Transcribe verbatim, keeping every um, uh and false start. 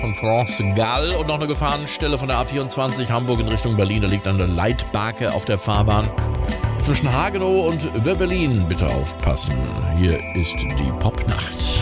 von France Gall und noch eine Gefahrenstelle von der A vierundzwanzig Hamburg in Richtung Berlin. Da liegt eine Leitbarke auf der Fahrbahn. Zwischen Hagenow und Wöbbelin bitte aufpassen. Hier ist die Popnacht.